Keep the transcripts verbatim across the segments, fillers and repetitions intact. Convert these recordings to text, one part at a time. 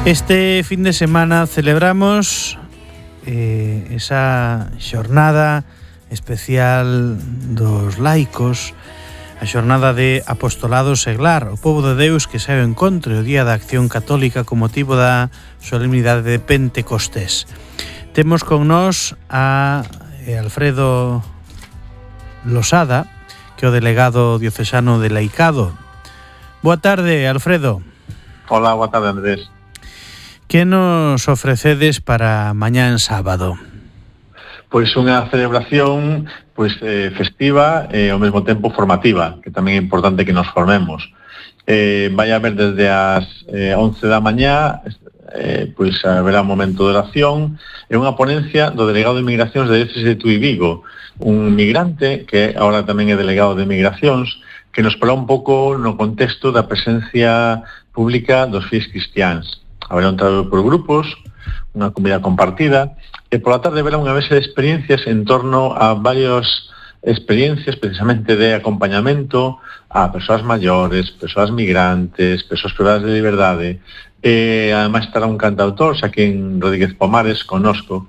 Este fin de semana celebramos eh, esa xornada especial dos laicos, a xornada de apostolado seglar, o pobo de Deus que sae ao encontro, o Día da Acción Católica con motivo da solemnidade de Pentecostés. Temos con nós a eh, Alfredo Losada, que é o delegado diocesano de Laicado. Boa tarde, Alfredo. Hola, boa tarde, Andrés. Que nos ofrecedes para mañá en sábado? Pois unha celebración pois eh, festiva e ao mesmo tempo formativa, que tamén é importante que nos formemos. Eh, vai haber desde as eh, once da mañá, eh, pois haberá un momento de oración e unha ponencia do delegado de Migracións de Diócesis de Tui Vigo, un migrante que agora tamén é delegado de Migracións, que nos fala un pouco no contexto da presencia pública dos fiéis cristiáns. Haberá un traballo por grupos, unha comida compartida, e pola tarde haberá unha mesa de experiencias en torno a varias experiencias precisamente de acompañamento a persoas maiores, persoas migrantes, persoas privadas de liberdade. E ademais estará un cantautor, Xaquín Rodríguez Pomares, connosco.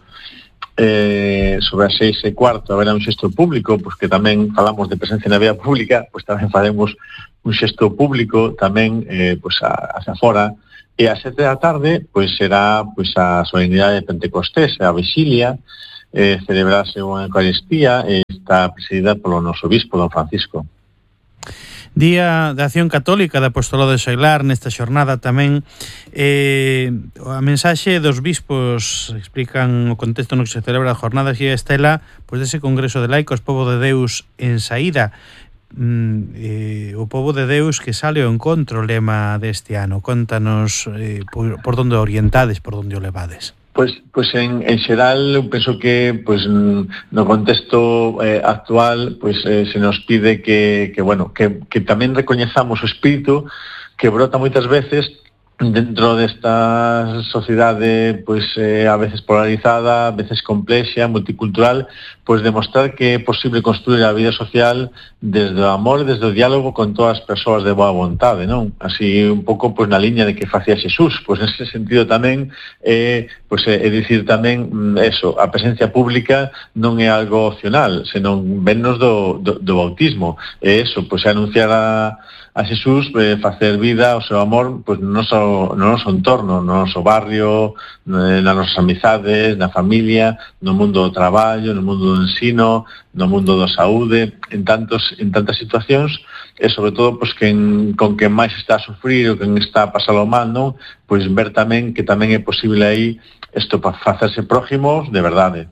Eh, sobre as seis e cuarto haberá un xesto público, pois que tamén falamos de presencia na vía pública, pois tamén faremos un xesto público tamén eh, pois a, hacia fora. E ás sete da tarde pois será pois a solemnidade de Pentecostés, a vixilia, eh, celebrarse unha Eucaristía e está presidida polo noso obispo, don Francisco. Día de Acción Católica de Apostolado Seglar, nesta xornada tamén eh, a mensaxe dos bispos explican o contexto no que se celebra a jornada e a estela pois dese Congreso de Laicos, Pobo de Deus en saída. Mm, eh, o pobo de Deus que sale ao encontro, o lema deste ano. Contanos eh, por, por donde orientades, por donde o levades. Pois, pois en, en xeral, eu penso que pois, no contexto eh, actual pois, eh, se nos pide que, que, bueno, que, que tamén recoñezamos o espírito que brota moitas veces dentro desta sociedade pois eh, a veces polarizada, a veces complexa, multicultural, pois demostrar que é posible construir a vida social desde o amor e desde o diálogo con todas as persoas de boa vontade, non? Así un pouco pois na liña de que facía Xesús, pois nese sentido tamén é, pois, é, é dicir tamén eso, a presencia pública non é algo opcional, senón vennos do, do, do bautismo, é eso, pois é anunciar a a Xesús, eh, facer vida, o seu amor, pois no noso, no noso entorno, no noso barrio, eh, nas nosas amizades, na familia, no mundo do traballo, no mundo do ensino, no mundo da saúde, en tantos en tantas situacións, e sobre todo pois quen con quen máis está a sufrir ou quen está a pasalo mal, non? Pois ver tamén que tamén é posible aí isto para facerse próximos de verdade.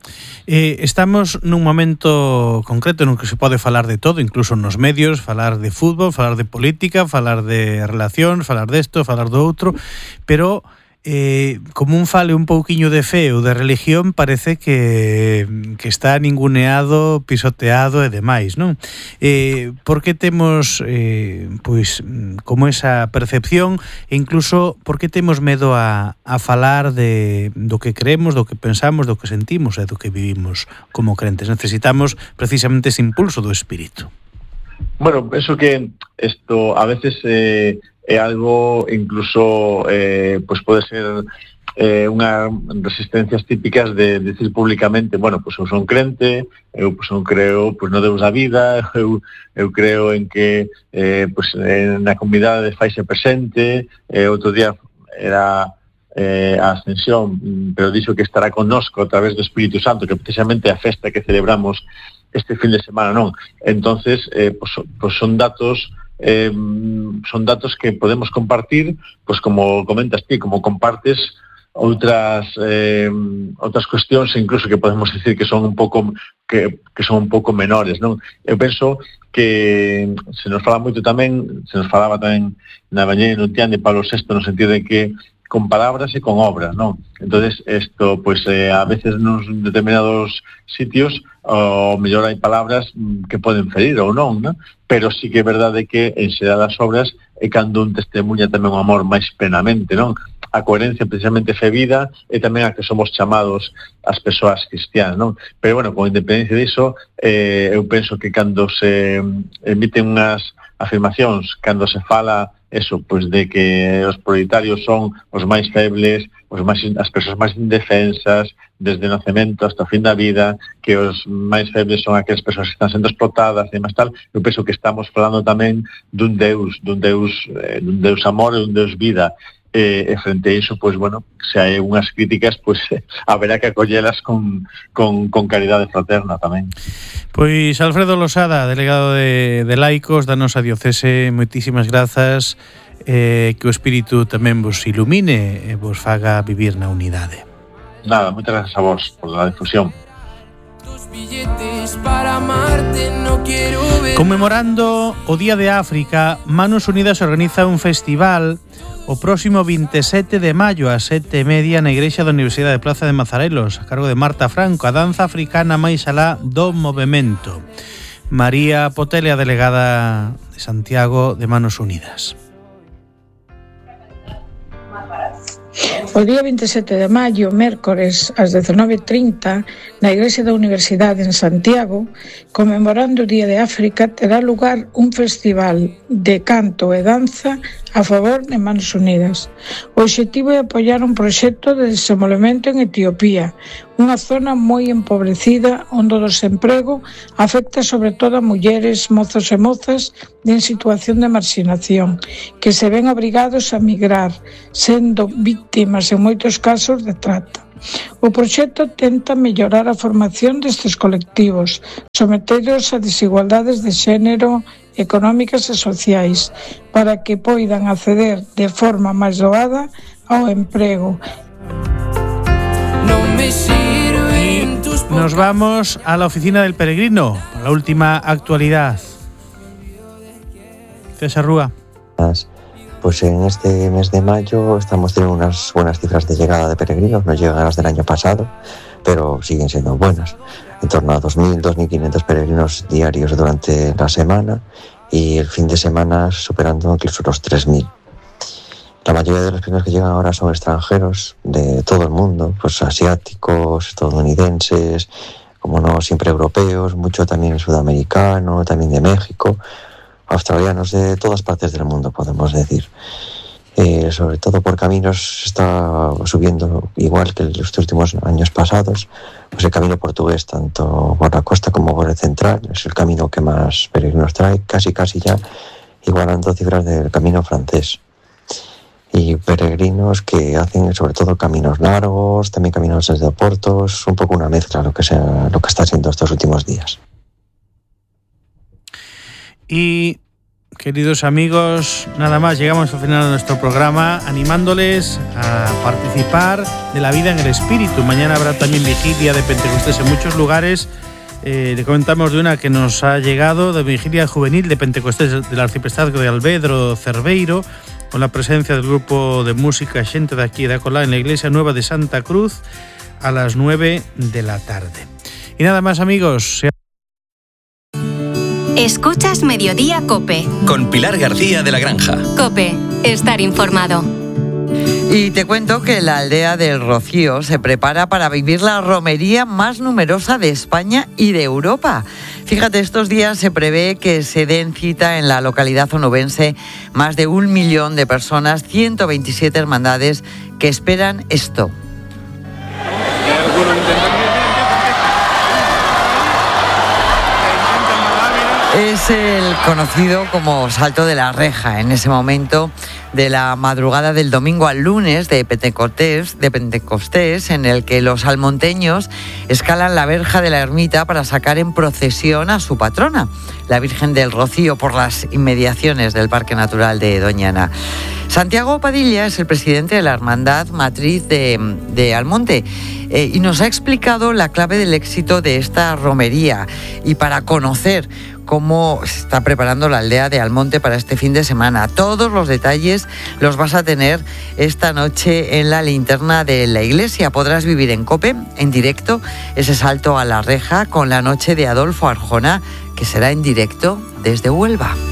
Eh, estamos nun momento concreto no que se pode falar de todo, incluso nos medios, falar de fútbol, falar de política, falar de relacións, falar desto, falar do outro, pero eh, como un fale un pouquiño de fe ou de religión, parece que, que está ninguneado, pisoteado e demais, non? Eh, por que temos eh, pois como esa percepción e incluso por que temos medo a, a falar de, do que creemos, do que pensamos, do que sentimos e do que vivimos como crentes? Necesitamos precisamente ese impulso do espírito. Bueno, penso que isto a veces eh, é algo incluso eh, pues pode ser eh, unha resistencias típicas de, de decir públicamente, bueno, pues eu son crente, eu pues, non creo pues, no Deus da vida, eu, eu creo en que eh, pues, na comunidade faise presente, eh, outro día era eh, a Ascensión, pero dixo que estará connosco a través do Espírito Santo, que precisamente a festa que celebramos este fin de semana, non? Entonces, eh, pues, pues son datos Eh, son datos que podemos compartir, pues como comentas ti, como compartes outras eh, outras cuestións incluso que podemos decir que son un pouco que, que son un pouco menores, non? Eu penso que se nos fala moito tamén, se nos falaba tamén na Evangelio Nuntian de Pablo sexto no sentido de que con palabras e con obras, non? Entonces, isto, pois, eh, a veces nos determinados sitios, o mellor hai palabras que poden ferir ou non, non? Pero sí que é verdade que en xeral das obras é cando un testemunha tamén o amor máis plenamente, non? A coherencia precisamente fe vida e tamén a que somos chamados as persoas cristianas, non? Pero, bueno, con independencia diso, eh, eu penso que cando se emiten unhas afirmacións, cando se fala eso, pois de que os prioritarios son os máis febles, os máis, as persoas máis indefensas, desde o nacemento hasta o fin da vida, que os máis febles son aquelas persoas que están sendo explotadas e máis tal. Eu penso que estamos falando tamén dun Deus, dun Deus, eh, dun Deus amor e dun Deus vida. E, e frente a iso, pois, bueno, se hai unhas críticas, pois, eh, haberá que acollelas con, con, con caridade fraterna tamén. Pois Alfredo Losada, delegado de, de Laicos da nosa diocese, moitísimas grazas, eh, que o Espírito tamén vos ilumine e vos faga vivir na unidade. Nada, moitas gracias a vos por la difusión. Conmemorando o Día de África, Manos Unidas organiza un festival o próximo veintisiete de maio ás sete e media na Igrexa da Universidade de Praza de Mazarelos, a cargo de Marta Franco, a danza africana máis alá do movemento. María Potele, a delegada de Santiago de Manos Unidas. O día veintisiete de maio, mércores, ás dezenove e trinta, na Igrexa da Universidade en Santiago, conmemorando o Día de África, terá lugar un festival de canto e danza a favor de Manos Unidas. O obxectivo é apoiar un proxecto de desenvolvemento en Etiopía, unha zona moi empobrecida onde o desemprego afecta sobre todo a mulleres, mozos e mozas en situación de marxinación, que se ven obrigados a migrar, sendo víctimas en moitos casos de trata. O proxecto tenta mellorar a formación destes colectivos, sometidos a desigualdades de xénero, económicas e sociais, para que poidan acceder de forma máis doada ao emprego. Nos vamos a la oficina del peregrino, a la última actualidad. César Rúa. Pues en este mes de mayo estamos teniendo unas buenas cifras de llegada de peregrinos, no llegan a las del año pasado, pero siguen siendo buenas. En torno a dos mil, dos mil quinientos peregrinos diarios durante la semana y el fin de semana superando incluso los tres mil. La mayoría de los peregrinos que llegan ahora son extranjeros de todo el mundo, pues asiáticos, estadounidenses, como no siempre europeos, mucho también sudamericano, también de México, australianos, de todas partes del mundo, podemos decir. Eh, sobre todo por caminos está subiendo, igual que en los últimos años pasados, pues el camino portugués, tanto por la costa como por el central, es el camino que más peregrinos trae, casi casi ya igualando cifras del camino francés. Y peregrinos que hacen sobre todo caminos largos, también caminos desde Oportos, un poco una mezcla lo que sea, lo que está haciendo estos últimos días. Y queridos amigos, nada más, llegamos al final de nuestro programa animándoles a participar de la vida en el Espíritu. Mañana habrá también vigilia de Pentecostés en muchos lugares. Eh, le comentamos de una que nos ha llegado, de vigilia juvenil de Pentecostés del Arciprestazgo de Alvedro Cerveiro, con la presencia del grupo de música Xente de aquí de Acolá en la Iglesia Nueva de Santa Cruz a las nueve de la tarde. Y nada más, amigos. Escuchas Mediodía COPE. Con Pilar García de la Granja. COPE, estar informado. Y te cuento que la aldea del Rocío se prepara para vivir la romería más numerosa de España y de Europa. Fíjate, estos días se prevé que se den cita en la localidad onubense más de un millón de personas, ciento veintisiete hermandades que esperan esto. Es el conocido como Salto de la Reja, en ese momento de la madrugada del domingo al lunes de Pentecostés, de Pentecostés, en el que los almonteños escalan la verja de la ermita para sacar en procesión a su patrona, la Virgen del Rocío, por las inmediaciones del Parque Natural de Doñana. Santiago Padilla es el presidente de la Hermandad Matriz de, de Almonte eh, y nos ha explicado la clave del éxito de esta romería. Y para conocer cómo se está preparando la aldea de Almonte para este fin de semana, todos los detalles los vas a tener esta noche en la linterna de la iglesia. Podrás vivir en COPE, en directo, ese salto a la reja con la noche de Adolfo Arjona, que será en directo desde Huelva.